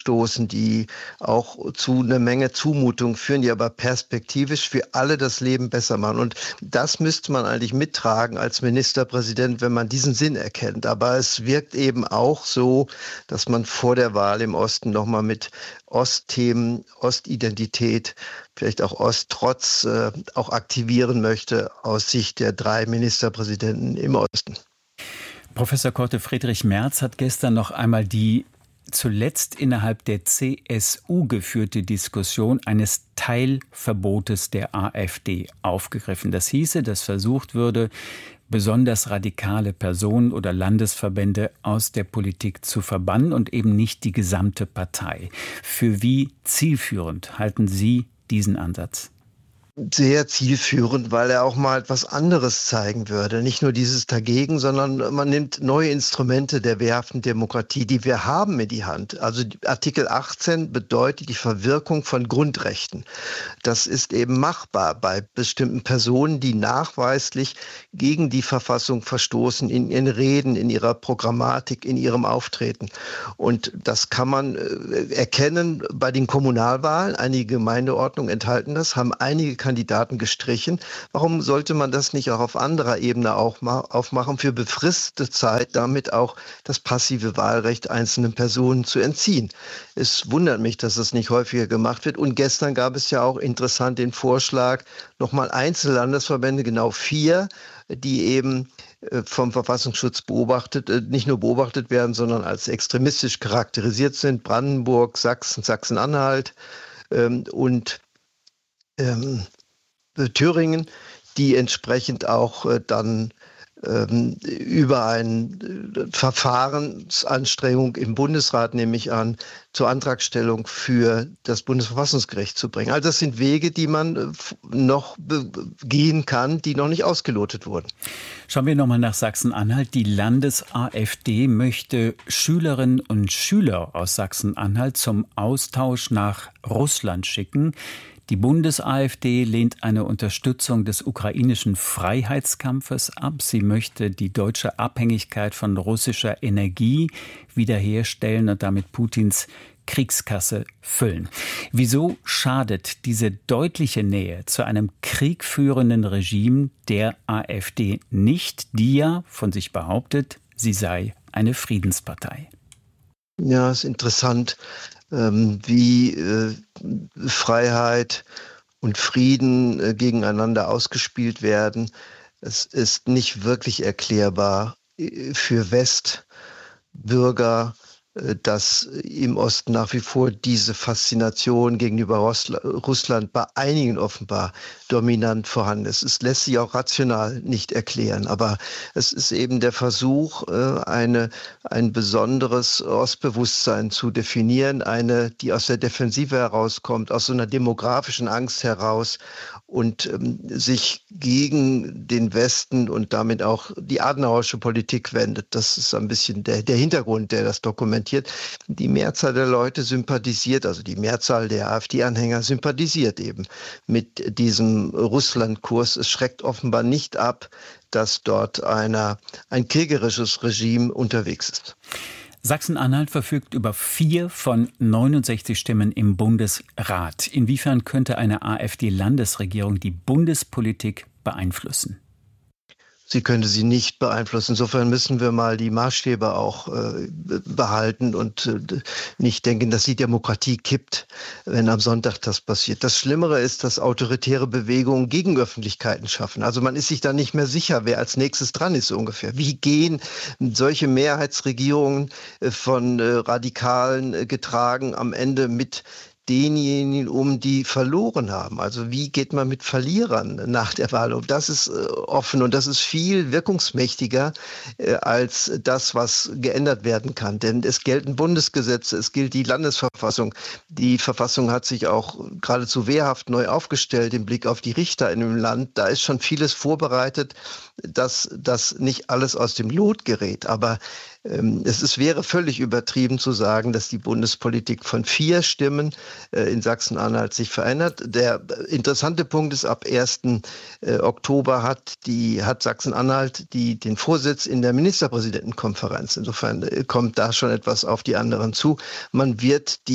verstoßen, die auch zu einer Menge Zumutung führen, die aber perspektivisch für alle das Leben besser machen. Und das müsste man eigentlich mittragen als Ministerpräsident, wenn man diesen Sinn erkennt. Aber es wirkt eben auch so, dass man vor der Wahl im Osten nochmal mit Ostthemen, Ostidentität, vielleicht auch Osttrotz auch aktivieren möchte aus Sicht der 3 Ministerpräsidenten im Osten. Professor Korte, Friedrich Merz hat gestern noch einmal die zuletzt innerhalb der CSU geführte Diskussion eines Teilverbotes der AfD aufgegriffen. Das hieße, dass versucht würde, besonders radikale Personen oder Landesverbände aus der Politik zu verbannen und eben nicht die gesamte Partei. Für wie zielführend halten Sie diesen Ansatz? Sehr zielführend, weil er auch mal etwas anderes zeigen würde. Nicht nur dieses Dagegen, sondern man nimmt neue Instrumente der wehrhaften Demokratie, die wir haben, in die Hand. Also Artikel 18 bedeutet die Verwirkung von Grundrechten. Das ist eben machbar bei bestimmten Personen, die nachweislich gegen die Verfassung verstoßen, in ihren Reden, in ihrer Programmatik, in ihrem Auftreten. Und das kann man erkennen bei den Kommunalwahlen. Einige Gemeindeordnungen enthalten das, haben einige Kandidaten gestrichen. Warum sollte man das nicht auch auf anderer Ebene auch aufmachen, für befristete Zeit, damit auch das passive Wahlrecht einzelnen Personen zu entziehen? Es wundert mich, dass das nicht häufiger gemacht wird. Und gestern gab es ja auch interessant den Vorschlag, nochmal Einzellandesverbände, genau 4, die eben vom Verfassungsschutz nicht nur beobachtet werden, sondern als extremistisch charakterisiert sind. Brandenburg, Sachsen, Sachsen-Anhalt und Thüringen, die entsprechend auch dann über eine Verfahrensanstrengung im Bundesrat, nehme ich an, zur Antragstellung für das Bundesverfassungsgericht zu bringen. Also das sind Wege, die man noch gehen kann, die noch nicht ausgelotet wurden. Schauen wir nochmal nach Sachsen-Anhalt. Die Landes-AfD möchte Schülerinnen und Schüler aus Sachsen-Anhalt zum Austausch nach Russland schicken. Die Bundes-AfD lehnt eine Unterstützung des ukrainischen Freiheitskampfes ab. Sie möchte die deutsche Abhängigkeit von russischer Energie wiederherstellen und damit Putins Kriegskasse füllen. Wieso schadet diese deutliche Nähe zu einem kriegführenden Regime der AfD nicht, die ja von sich behauptet, sie sei eine Friedenspartei? Ja, ist interessant, wie Freiheit und Frieden gegeneinander ausgespielt werden. Es ist nicht wirklich erklärbar für Westbürger, dass im Osten nach wie vor diese Faszination gegenüber Russland bei einigen offenbar dominant vorhanden ist. Es lässt sich auch rational nicht erklären, aber es ist eben der Versuch, ein besonderes Ostbewusstsein zu definieren, die aus der Defensive herauskommt, aus so einer demografischen Angst heraus und sich gegen den Westen und damit auch die adenauerische Politik wendet. Das ist ein bisschen der Hintergrund, der das dokumentiert. Die Mehrzahl der Leute sympathisiert, also die Mehrzahl der AfD-Anhänger sympathisiert eben mit diesem Russlandkurs. Es schreckt offenbar nicht ab, dass dort ein kriegerisches Regime unterwegs ist. Sachsen-Anhalt verfügt über 4 von 69 Stimmen im Bundesrat. Inwiefern könnte eine AfD-Landesregierung die Bundespolitik beeinflussen? Sie könnte sie nicht beeinflussen. Insofern müssen wir mal die Maßstäbe auch behalten und nicht denken, dass die Demokratie kippt, wenn am Sonntag das passiert. Das Schlimmere ist, dass autoritäre Bewegungen Gegenöffentlichkeiten schaffen. Also man ist sich da nicht mehr sicher, wer als nächstes dran ist, so ungefähr. Wie gehen solche Mehrheitsregierungen von Radikalen getragen am Ende mit denjenigen die verloren haben? Also wie geht man mit Verlierern nach der Wahl um? Das ist offen und das ist viel wirkungsmächtiger als das, was geändert werden kann. Denn es gelten Bundesgesetze, es gilt die Landesverfassung. Die Verfassung hat sich auch geradezu wehrhaft neu aufgestellt im Blick auf die Richter in dem Land. Da ist schon vieles vorbereitet, dass das nicht alles aus dem Lot gerät. Aber wäre völlig übertrieben zu sagen, dass die Bundespolitik von 4 Stimmen in Sachsen-Anhalt sich verändert. Der interessante Punkt ist, ab 1. Oktober hat Sachsen-Anhalt den Vorsitz in der Ministerpräsidentenkonferenz. Insofern kommt da schon etwas auf die anderen zu. Man wird die